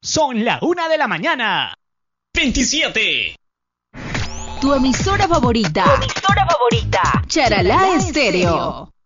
Son la 1:00 a.m. 27. Tu emisora favorita. Charalá Estéreo.